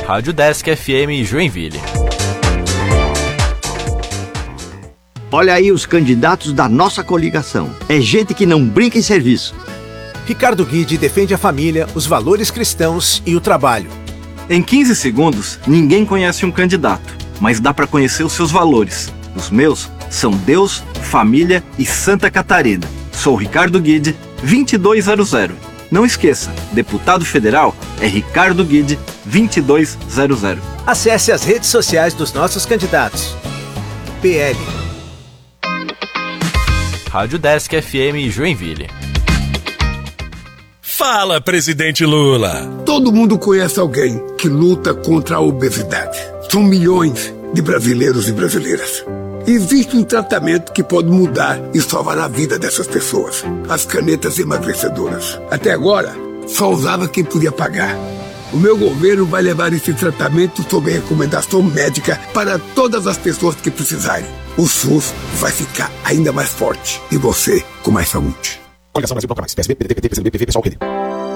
Rádio Desk FM Joinville. Olha aí os candidatos da nossa coligação. É gente que não brinca em serviço. Ricardo Guide defende a família, os valores cristãos e o trabalho. Em 15 segundos, ninguém conhece um candidato, mas dá para conhecer os seus valores. Os meus são Deus, família e Santa Catarina. Sou Ricardo Guide, 2200. Não esqueça, deputado federal é Ricardo Guide, 2200. Acesse as redes sociais dos nossos candidatos. PL. Rádio Desk FM Joinville. Fala, presidente Lula! Todo mundo conhece alguém que luta contra a obesidade. São milhões de brasileiros e brasileiras. Existe um tratamento que pode mudar e salvar a vida dessas pessoas. As canetas emagrecedoras. Até agora, só usava quem podia pagar. O meu governo vai levar esse tratamento sob recomendação médica para todas as pessoas que precisarem. O SUS vai ficar ainda mais forte e você com mais saúde. Coligação Brasil Bloco Mais. PSB, PDT, PT, PCdoB, PV, PSOL, QD.